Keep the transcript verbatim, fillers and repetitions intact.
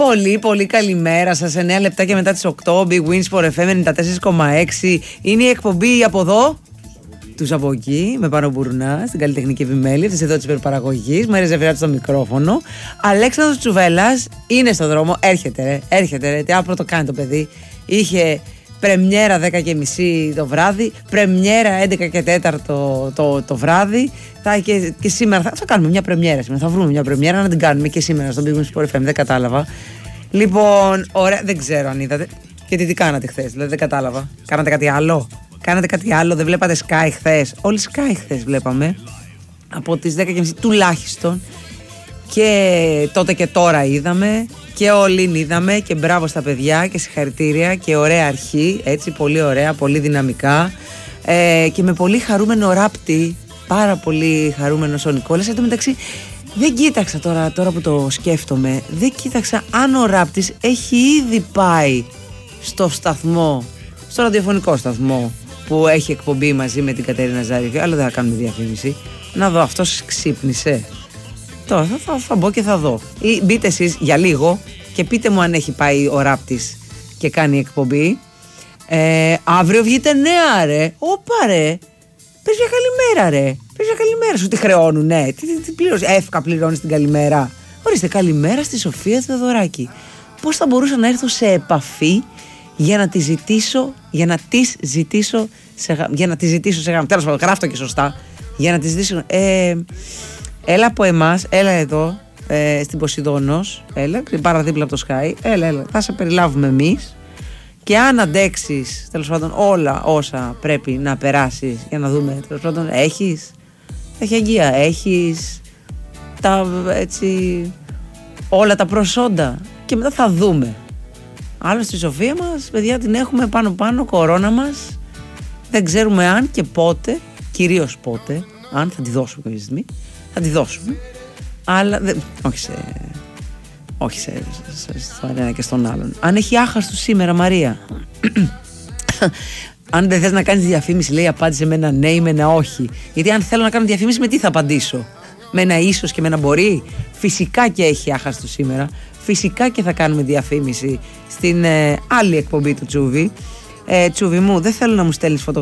Πολύ, πολύ καλημέρα σας. εννέα λεπτάκια μετά τις οκτώ. Big Wins for εφ εμ ενενήντα τέσσερα κόμμα έξι. Είναι η εκπομπή από εδώ. Τους από εκεί, με Πάνο Μπουρνά, στην καλλιτεχνική επιμέλεια της εδώ της υπερπαραγωγής. Μαρία Ζεφυράτη στο μικρόφωνο. Αλέξανδρος Τσουβέλλας είναι στο δρόμο. Έρχεται, ρε, έρχεται, ρε. Τι άπλο το κάνει το παιδί. Είχε πρεμιέρα δέκα και μισή το βράδυ, πρεμιέρα έντεκα και τέσσερα το, το, το βράδυ. Θα, και, και σήμερα θα, θα κάνουμε μια πρεμιέρα σήμερα. Θα βρούμε μια πρεμιέρα να την κάνουμε και σήμερα στο Big Wins for εφ εμ. Δεν κατάλαβα. Λοιπόν, ωραία, δεν ξέρω αν είδατε. Και τι, τι κάνατε χθες, δηλαδή δεν κατάλαβα. Κάνατε κάτι άλλο. Κάνατε κάτι άλλο, δεν βλέπατε Sky χθες. Όλοι Sky χθες βλέπαμε. Από τις δέκα και μισή τουλάχιστον. Και τότε και τώρα είδαμε. Και όλοι είδαμε. Και μπράβο στα παιδιά και συγχαρητήρια. Και ωραία αρχή. Έτσι, πολύ ωραία, πολύ δυναμικά. Ε, και με πολύ χαρούμενο ράπτη. Πάρα πολύ χαρούμενος ο Νικόλας. Εν τω μεταξύ, δεν κοίταξα τώρα, τώρα που το σκέφτομαι. Δεν κοίταξα αν ο ράπτης έχει ήδη πάει στο σταθμό, στο ραδιοφωνικό σταθμό που έχει εκπομπή μαζί με την Κατερίνα Ζάριφη, αλλά δεν θα κάνουμε διαφήμιση. Να δω, αυτός ξύπνησε. Τώρα θα, θα, θα μπω και θα δω. Ή μπείτε εσείς για λίγο και πείτε μου αν έχει πάει ο ράπτης και κάνει εκπομπή. Ε, αύριο βγείτε νέα, ρε. Όπα, ρε. Πες μια καλημέρα, ρε. Πες μια καλημέρα. Σου τη χρεώνουν, ναι. Τι, τι, τι πλήρωσε. Εύκα πληρώνεις την καλημέρα. Ορίστε, καλημέρα στη Σοφία Θεοδωράκη. Πώς θα μπορούσα να έρθω σε επαφή για να τη ζητήσω, για να της ζητήσω σε, για να τη ζητήσω σε γάμο. Τέλος πάντων, γράφτο και σωστά. Για να τη ζητήσω. Ε, έλα από εμάς, έλα εδώ, ε, στην Ποσειδώνος. Έλα, παραδίπλα από το Sky. Έλα, έλα. Θα σε περιλάβουμε εμείς. Και αν αντέξεις, τέλος πάντων, όλα όσα πρέπει να περάσεις για να δούμε, τέλος πάντων, έχεις εχεγγύα, έχεις τα, έτσι, όλα τα προσόντα. Και μετά θα δούμε. Άλλο στη Σοφία μας, παιδιά, την έχουμε πάνω-πάνω, κορώνα μας. Δεν ξέρουμε αν και πότε, κυρίως πότε, αν θα τη δώσουμε κάποια στιγμή, θα τη δώσουμε. Αλλά δεν, όχι σε, όχι σε, σε, στον ένα και στον άλλον. Αν έχει άχαστο σήμερα, Μαρία, αν δεν θες να κάνεις διαφήμιση, λέει, απάντησε με ένα ναι ή με ένα όχι. Γιατί αν θέλω να κάνω διαφήμιση, με τι θα απαντήσω? Με ένα ίσως και με ένα μπορεί? Φυσικά και έχει άχαστο σήμερα. Φυσικά και θα κάνουμε διαφήμιση στην ε, άλλη εκπομπή του Τσούβι. Ε, Τσούβι μου, δεν θέλω να μου στέλνεις φωτογραφίες